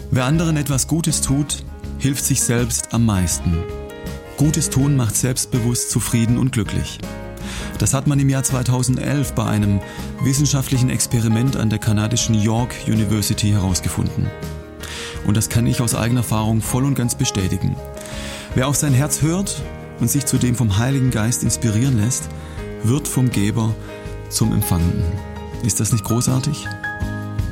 Wer anderen etwas Gutes tut, hilft sich selbst am meisten. Gutes tun macht selbstbewusst, zufrieden und glücklich. Das hat man im Jahr 2011 bei einem wissenschaftlichen Experiment an der kanadischen York University herausgefunden. Und das kann ich aus eigener Erfahrung voll und ganz bestätigen. Wer auf sein Herz hört und sich zudem vom Heiligen Geist inspirieren lässt, wird vom Geber zum Empfangenden. Ist das nicht großartig?